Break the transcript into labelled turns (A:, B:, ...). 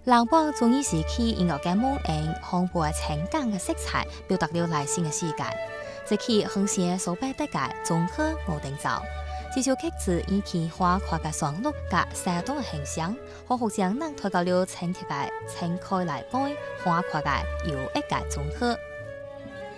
A: 蓝宝从伊时起用个嘅蒙印、红白情感嘅色彩，表达了内心嘅世界。即起横线所摆得嘅综合无定造，这首曲子以其花夸嘅旋律、甲生动嘅形象，好好将人推到了情节嘅情开来背，花夸嘅有一嘅综合。